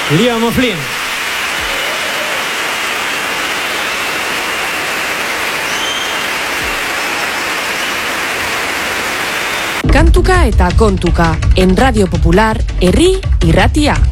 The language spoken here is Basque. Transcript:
Liam O'Flynn. Kantuka eta kontuka, en Radio Popular, herri irratia.